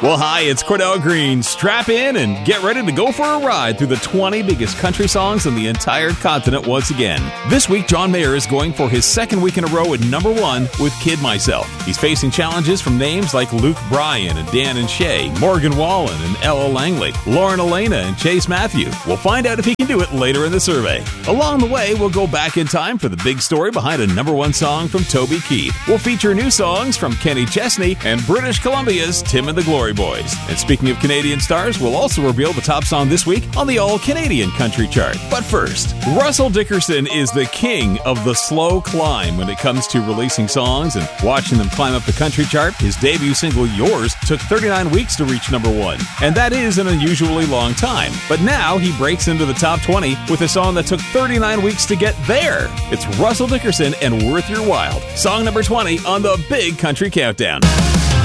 Well, hi, it's Cordell Green. Strap in and get ready to go for a ride through the 20 biggest country songs on the entire continent once again. This week, John Mayer is going for his second week in a row at number one with Kid Myself. He's facing challenges from names like Luke Bryan and Dan and Shay, Morgan Wallen and Ella Langley, Lauren Elena and Chase Matthew. We'll find out if he can do it later in the survey. Along the way, we'll go back in time for the big story behind a number one song from Toby Keith. We'll feature new songs from Kenny Chesney and British Columbia's Tim and the Glory Boys. And speaking of Canadian stars, we'll also reveal the top song this week on the All-Canadian Country Chart. But first, Russell Dickerson is the king of the slow climb when it comes to releasing songs and watching them climb up the country chart. His debut single, Yours, took 39 weeks to reach number one. And that is an unusually long time. But now he breaks into the top 20 with a song that took 39 weeks to get there. It's Russell Dickerson and Worth Your While. Song number 20 on the Big Country Countdown.